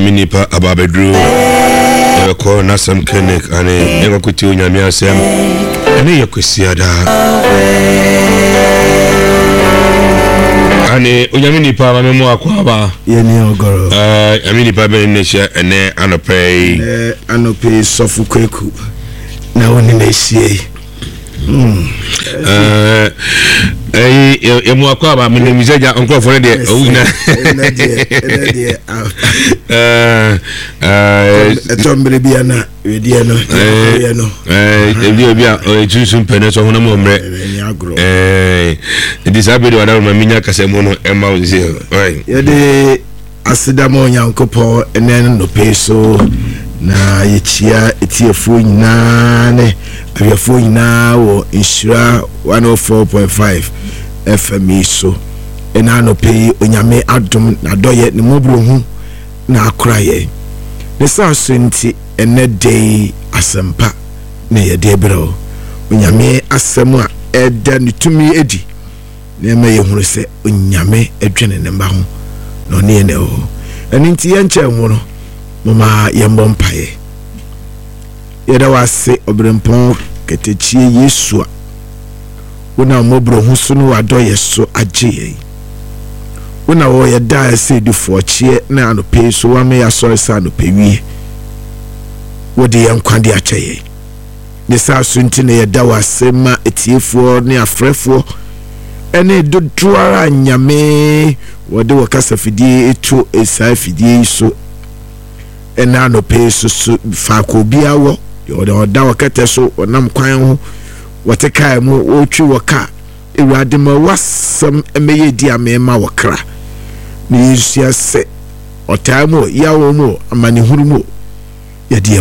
Yaminipa Ababedru, Eko Nasam Kenek, and Ekokutu Yamiasem, and Yakusiada. And Yaminipa Memo Aquaba, Yenio Yaminipa Benisha, and Anope Sofukeku. Now in the sea. Emu akwaba me miseja onko for de ouna etombere bia na wedie no bia etusun pene so hono mo mre disabe de wada ma minya kasemo no ema o se ye de asidamo nyankopo enen no peso na yechia etiefo nyina ne abiafo nyina wo insura 104.5 FM so ena no pay onyame adom na doye ne mobro hu na akoraye ne sasunti ene day asempa ne ye de bro onyame asem a eda ne tumi edi ne ma ye hunu se onyame adwene ne mba ho no ne ne ho eni nti ye nche hu no mama yembo mpaye yeda wase obrempon ketechie Yesu a wona mobro hu so no adoye so agye wona wo yeda ase difo chie na anope so wa me ya sori sa no pewie wodi yankwade akyeye ne sa sunti ne yeda wase ma etiefo ne afrefo ene dodoara nyame wode wakasa fidie eto esai fidie so ena no pe so fa ko bia wo yo da wakete so onam kwan ho wotekai mu otwi waka ewade ma wasam emeye di amema wakra ni yesu ase otaimu yawo mu amani huru mu yedi